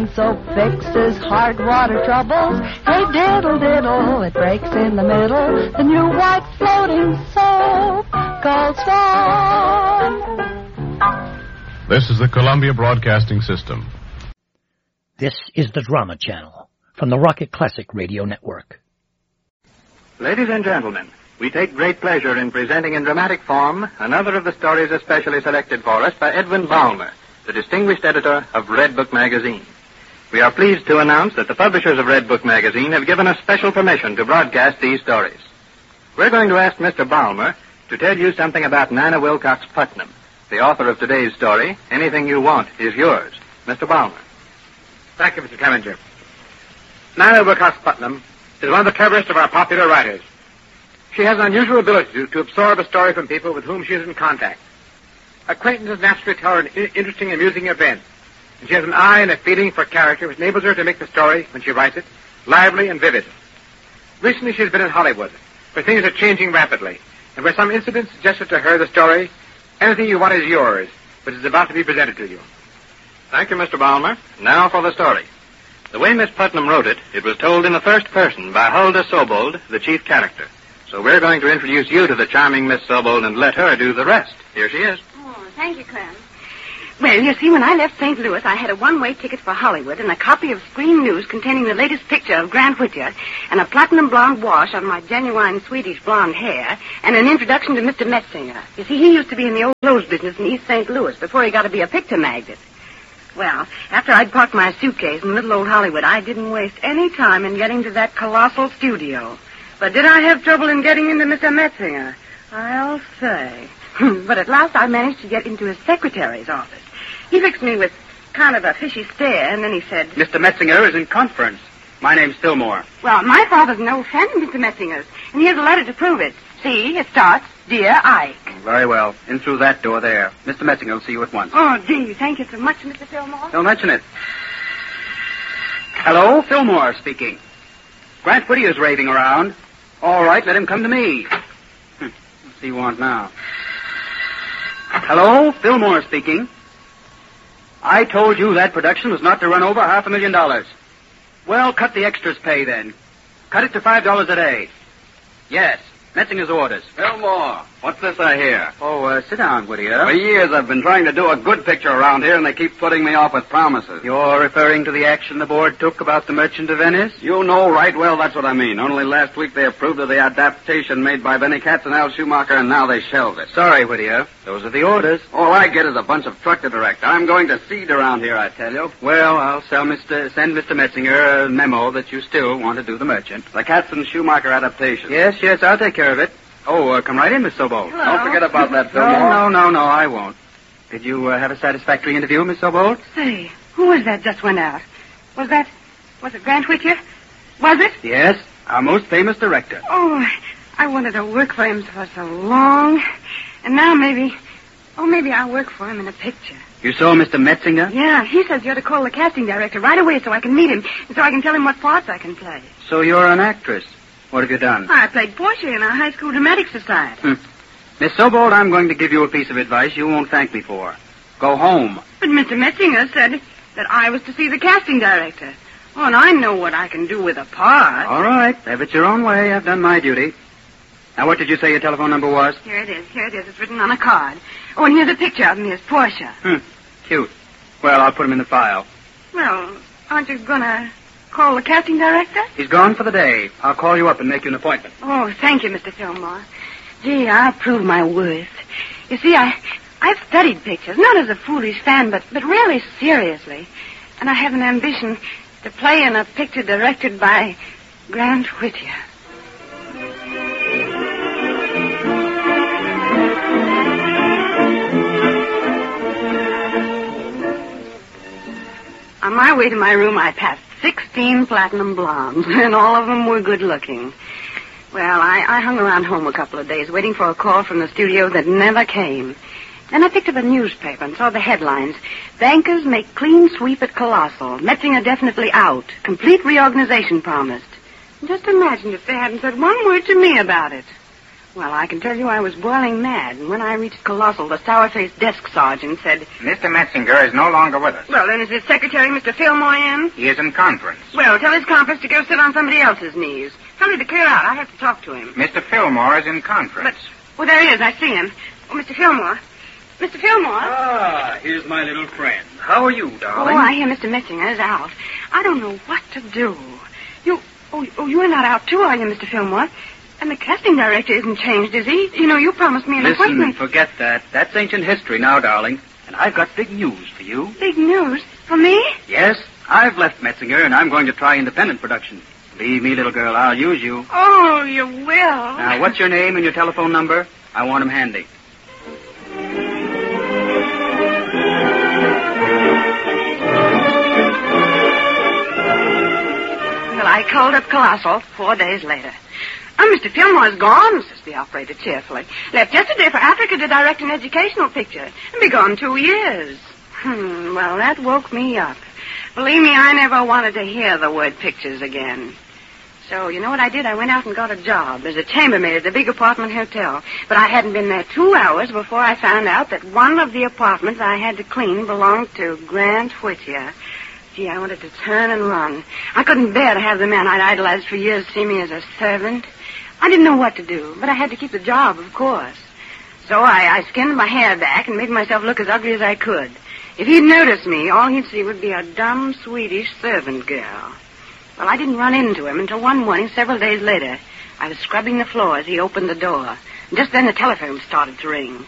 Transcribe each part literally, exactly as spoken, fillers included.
Soap fixes hard water troubles. Hey, diddle, diddle, it breaks in the middle. The new white floating soap called Swan. This is the Columbia Broadcasting System. This is the Drama Channel from the Rocket Classic Radio Network. Ladies and gentlemen, we take great pleasure in presenting in dramatic form another of the stories especially selected for us by Edwin Balmer, the distinguished editor of Red Book Magazine. We are pleased to announce that the publishers of Red Book Magazine have given us special permission to broadcast these stories. We're going to ask Mister Balmer to tell you something about Nana Wilcox Putnam, the author of today's story, Anything You Want Is Yours. Mister Balmer. Thank you, Mister Clemenger. Nana Wilcox Putnam is one of the cleverest of our popular writers. She has an unusual ability to, to absorb a story from people with whom she is in contact. Acquaintances naturally tell her an I- interesting and amusing event. And she has an eye and a feeling for character which enables her to make the story, when she writes it, lively and vivid. Recently she has been in Hollywood, where things are changing rapidly, and where some incident suggested to her the story, Anything You Want Is Yours, which is about to be presented to you. Thank you, Mister Balmer. Now for the story. The way Miss Putnam wrote it, it was told in the first person by Huldah Sobold, the chief character. So we're going to introduce you to the charming Miss Sobold and let her do the rest. Here she is. Oh, thank you, Clem. Well, you see, when I left Saint Louis, I had a one-way ticket for Hollywood and a copy of Screen News containing the latest picture of Grant Whittier and a platinum blonde wash on my genuine Swedish blonde hair and an introduction to Mister Metzinger. You see, he used to be in the old clothes business in East Saint Louis before he got to be a picture magnate. Well, after I'd parked my suitcase in little old Hollywood, I didn't waste any time in getting to that colossal studio. But did I have trouble in getting into Mister Metzinger? I'll say. But at last I managed to get into his secretary's office. He fixed me with kind of a fishy stare, and then he said... Mister Metzinger is in conference. My name's Fillmore. Well, my father's an old friend of Mister Metzinger's, and he has a letter to prove it. See, it starts, Dear Ike. Very well. In through that door there. Mister Metzinger will see you at once. Oh, gee, thank you so much, Mister Fillmore. Don't mention it. Hello, Fillmore speaking. Grant Whittier's raving around. All right, let him come to me. Hm, what's he want now? Hello, Fillmore speaking. I told you that production was not to run over half a million dollars. Well, cut the extras pay then. Cut it to five dollars a day. Yes, Metzinger's orders. Fillmore, what's this I hear? Oh, uh, sit down, Whittier. For years I've been trying to do a good picture around here, and they keep putting me off with promises. You're referring to the action the board took about The Merchant of Venice? You know right well that's what I mean. Only last week they approved of the adaptation made by Benny Katz and Al Schumacher, and now they shelved it. Sorry, Whittier. Those are the orders. All I get is a bunch of truck to direct. I'm going to seed around here, I tell you. Well, I'll sell Mister send Mister Metzinger a memo that you still want to do The Merchant. The Katz and Schumacher adaptation. Yes, yes, I'll take care of it. Oh, uh, come right in, Miss Sobold. Hello. Don't forget about that, Fillmore. No, no, no, no, I won't. Did you uh, have a satisfactory interview, Miss Sobold? Say, who was that just went out? Was that... was it Grant Whittier? Was it? Yes, our most famous director. Oh, I wanted to work for him for so long. And now maybe... oh, maybe I'll work for him in a picture. You saw Mister Metzinger? Yeah, he says you're to call the casting director right away so I can meet him and so I can tell him what parts I can play. So you're an actress. What have you done? I played Portia in our high school dramatic society. Hmm. Miss Sobold, I'm going to give you a piece of advice you won't thank me for. Go home. But Mister Metzinger said that I was to see the casting director. Oh, and I know what I can do with a part. All right. Have it your own way. I've done my duty. Now, what did you say your telephone number was? Here it is. Here it is. It's written on a card. Oh, and here's a picture of me as Portia. Hmm. Cute. Well, I'll put him in the file. Well, aren't you going to call the casting director? He's gone for the day. I'll call you up and make you an appointment. Oh, thank you, Mister Fillmore. Gee, I prove my worth. You see, I, I've studied pictures, not as a foolish fan, but, but really seriously. And I have an ambition to play in a picture directed by Grant Whittier. On my way to my room, I passed sixteen platinum blondes, and all of them were good-looking. Well, I, I hung around home a couple of days, waiting for a call from the studio that never came. Then I picked up a newspaper and saw the headlines. Bankers make clean sweep at Colossal. Metzinger definitely out. Complete reorganization promised. Just imagine if they hadn't said one word to me about it. Well, I can tell you I was boiling mad, and when I reached Colossal, the sour-faced desk sergeant said... Mister Metzinger is no longer with us. Well, then is his secretary, Mister Fillmore, in? He is in conference. Well, tell his conference to go sit on somebody else's knees. Tell me to clear out. I have to talk to him. Mister Fillmore is in conference. But, well, there he is. I see him. Oh, Mister Fillmore. Mister Fillmore. Ah, here's my little friend. How are you, darling? Oh, I hear Mister Metzinger is out. I don't know what to do. You, oh, oh, you're not out too, are you, Mister Fillmore? And the casting director isn't changed, is he? You know, you promised me an Listen, appointment. forget that. That's ancient history now, darling. And I've got big news for you. Big news? For me? Yes, I've left Metzinger, and I'm going to try independent production. Believe me, little girl, I'll use you. Oh, you will. Now, what's your name and your telephone number? I want 'em handy. Well, I called up Colossal four days later. Oh, Mister Fillmore's gone, says the operator cheerfully. Left yesterday for Africa to direct an educational picture. And be gone two years. Hmm, well, that woke me up. Believe me, I never wanted to hear the word pictures again. So, you know what I did? I went out and got a job as a chambermaid at the big apartment hotel. But I hadn't been there two hours before I found out that one of the apartments I had to clean belonged to Grant Whittier. Gee, I wanted to turn and run. I couldn't bear to have the man I'd idolized for years see me as a servant. I didn't know what to do, but I had to keep the job, of course. So I, I skinned my hair back and made myself look as ugly as I could. If he'd noticed me, all he'd see would be a dumb Swedish servant girl. Well, I didn't run into him until one morning several days later. I was scrubbing the floor as he opened the door. And just then the telephone started to ring.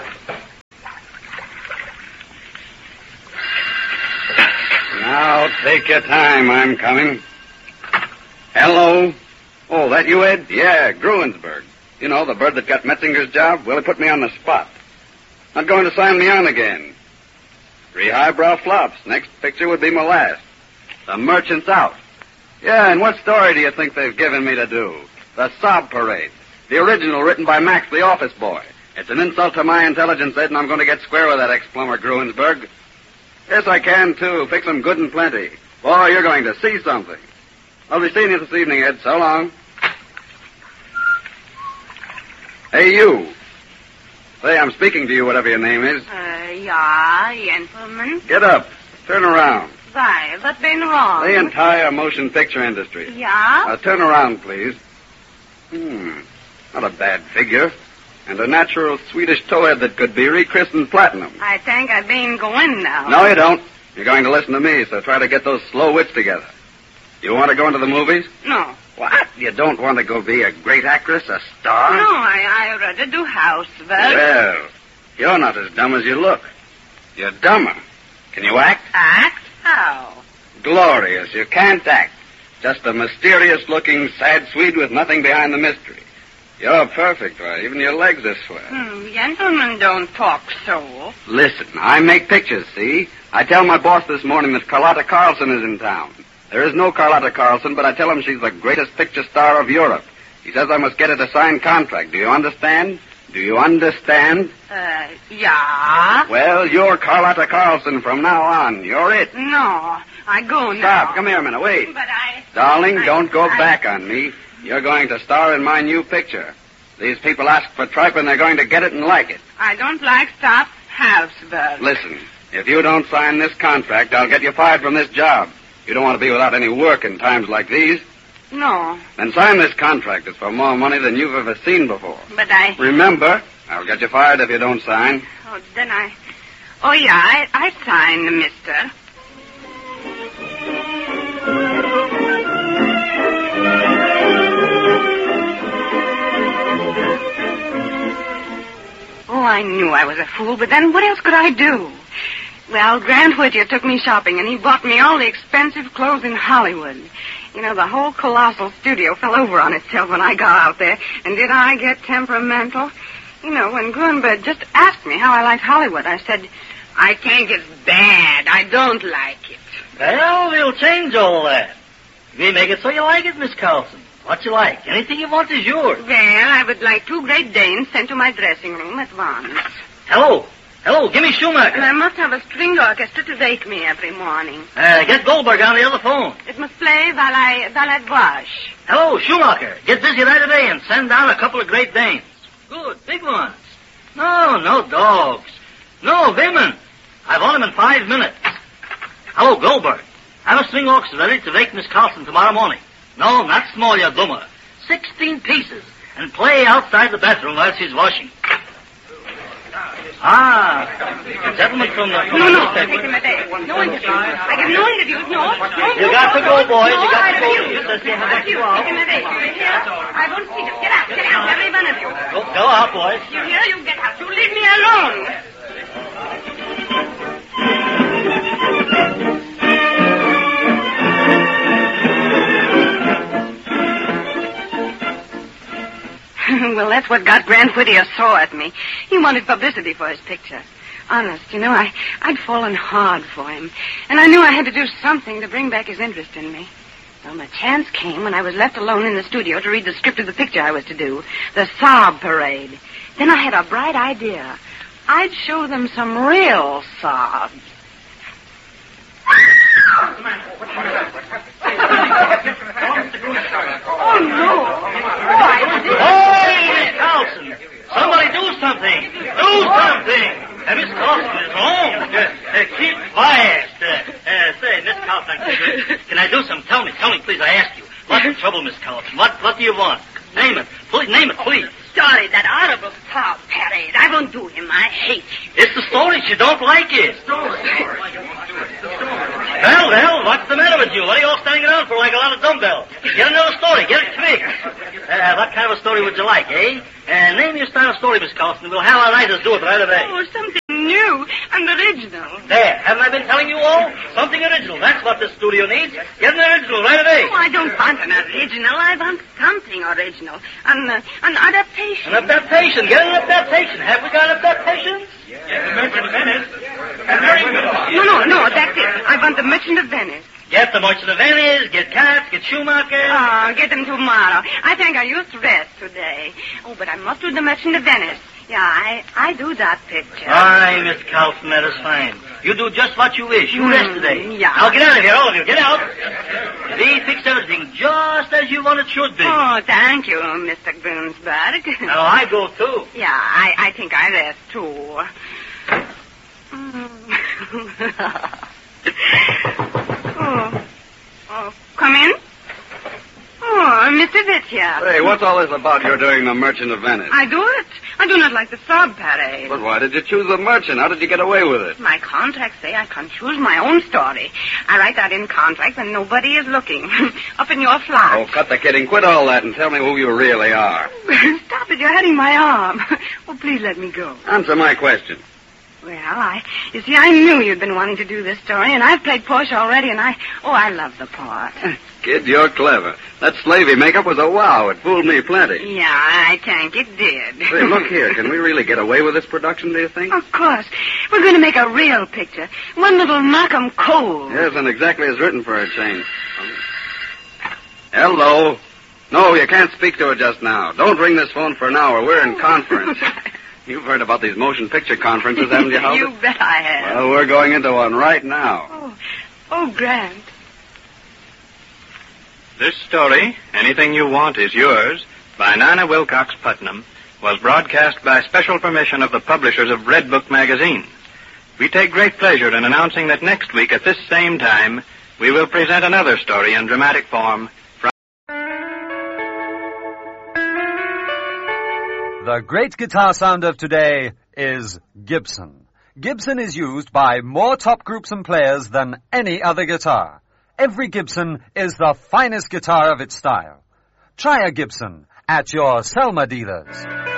Now, take your time. I'm coming. Hello? Oh, that you, Ed? Yeah, Gruensberg. You know, the bird that got Metzinger's job? Well, he put me on the spot. Not going to sign me on again. Three highbrow flops. Next picture would be my last. The merchant's out. Yeah, and what story do you think they've given me to do? The Sob Parade. The original written by Max, the office boy. It's an insult to my intelligence, Ed, and I'm going to get square with that ex-plumber Gruensberg. Yes, I can, too. Fix 'em good and plenty. Boy, you're going to see something. I'll be seeing you this evening, Ed. So long. Hey, you. Say, I'm speaking to you, whatever your name is. Uh, yeah, gentlemen. Get up. Turn around. Why, what's been wrong? The entire motion picture industry. Yeah? Uh, turn around, please. Hmm. Not a bad figure. And a natural Swedish towhead that could be rechristened platinum. I think I've been going now. No, you don't. You're going to listen to me, so try to get those slow wits together. You want to go into the movies? No. What? You don't want to go be a great actress, a star? No, I, I'd rather do housework. Well, you're not as dumb as you look. You're dumber. Can you act? Act? How? Glorious. You can't act. Just a mysterious-looking, sad Swede with nothing behind the mystery. You're perfect, right? Even your legs are swell. Hmm, gentlemen don't talk so. Listen, I make pictures, see? I tell my boss this morning that Carlotta Carlson is in town. There is no Carlotta Carlson, but I tell him she's the greatest picture star of Europe. He says I must get her to sign contract. Do you understand? Do you understand? Uh, yeah? Well, you're Carlotta Carlson from now on. You're it. No, I go now. Stop. Come here a minute. Wait. But I... Darling, I, don't go I, back on me. You're going to star in my new picture. These people ask for tripe, and they're going to get it and like it. I don't like stop housework. Listen, if you don't sign this contract, I'll get you fired from this job. You don't want to be without any work in times like these. No. Then sign this contract. It's for more money than you've ever seen before. But I... Remember, I'll get you fired if you don't sign. Oh, then I... Oh, yeah, I, I sign, mister. Oh, I knew I was a fool, but then what else could I do? Well, Grant Whittier took me shopping, and he bought me all the expensive clothes in Hollywood. You know, the whole Colossal studio fell over on itself when I got out there. And did I get temperamental? You know, when Gruenberg just asked me how I liked Hollywood, I said, I think it's bad. I don't like it. Well, we'll change all that. We make it so you like it, Miss Carlson. What you like. Anything you want is yours. Well, I would like two Great Danes sent to my dressing room at once. Hello. Hello, give me Schumacher. And I must have a string orchestra to wake me every morning. Uh, get Goldberg on the other phone. It must play while I, while I wash. Hello, Schumacher. Get busy right away and send down a couple of Great Danes. Good, big ones. No, no dogs. No women. I want them in five minutes. Hello, Goldberg. Have a string orchestra ready to wake Miss Carlson tomorrow morning. No, not small, you dummer. Sixteen pieces. And play outside the bathroom while she's washing. Ah, a gentleman from the... From No, the no, newspaper. take him a day. No interviews. I give no interviews, no. no You got to go, boys. No, You got to I go. refuse. You just have I to refuse. go out. Take him a day. You hear? I won't see you. Get out, get out, every one of you. Go, go out, boys. You hear? You get out. You leave me alone. Well, that's what got Grant Whittier sore at me. He wanted publicity for his picture. Honest, you know, I, I'd fallen hard for him. And I knew I had to do something to bring back his interest in me. Well, my chance came when I was left alone in the studio to read the script of the picture I was to do, the Sob Parade. Then I had a bright idea. I'd show them some real sobs. Oh, no. Oh, I did. Oh, Miss Carlson. Somebody do something. Do something. Uh, Miss Carlson is home. Uh, uh, keep quiet. Uh, uh, say, Miss Carlson, uh, can I do something? Tell me, tell me, please, I ask you. What's the trouble, Miss Carlson? What, what do you want? Name it. Please, name it, please. Sorry, that horrible Sob Parade. I won't do him. I hate him. It's the story. She don't like it. Well, well, what's the matter with you? What are you all standing around for like a lot of dumbbells? Get another story. Get it quick. Uh, what kind of a story would you like, eh? Uh, name your style of story, Miss Carlson. We'll have our writers do it right away. Oh, something new and original. There. Haven't I been telling you all? Something original. That's what this studio needs. Get an original right away. Oh, I don't want an original. I want something original. An, uh, an adaptation. An adaptation. Get an adaptation. Have we got adaptations? The Merchant of Venice. And very good. No, no, no, that's it. I want the Merchant of Venice. Get the Merchant of Venice, get Katz, get Schumacher. Oh, get them tomorrow. I think I used rest today. Oh, but I must do the Merchant of Venice. Yeah, I, I do that picture. All right, Miss Carlson, that is fine. You do just what you wish. You Mm, rest today. yeah. Now get out of here, all of you. Get out. We fix everything just as you want it should be. Oh, thank you, Mister Grunsberg. Now I go too. Yeah, I, I think I rest, too. Mm. oh. Oh, come in. Oh, Mister Whittier. Hey, what's all this about you're doing the Merchant of Venice? I do it. I do not like the Sob Parade. But why did you choose the Merchant? How did you get away with it? My contracts say I can choose my own story. I write that in contract when nobody is looking. Up in your flat. Oh, cut the kidding. Quit all that and tell me who you really are. Stop it. You're hurting my arm. Oh, please let me go. Answer my question. Well, I... You see, I knew you'd been wanting to do this story, and I've played Portia already, and I... Oh, I love the part. Kid, you're clever. That slavey makeup was a wow. It fooled me plenty. Yeah, I think it did. Hey, look here. Can we really get away with this production, do you think? Of course. We're going to make a real picture. One little knock 'em cold. Yes, and exactly as written for a change. Hello. No, you can't speak to her just now. Don't ring this phone for an hour. We're in conference. You've heard about these motion picture conferences, haven't you, Howard? You bet I have. Well, we're going into one right now. Oh, oh, Grant. This story, Anything You Want Is Yours, by Nana Wilcox Putnam, was broadcast by special permission of the publishers of Red Book magazine. We take great pleasure in announcing that next week at this same time, we will present another story in dramatic form from... The great guitar sound of today is Gibson. Gibson is used by more top groups and players than any other guitar. Every Gibson is the finest guitar of its style. Try a Gibson at your Selma dealers.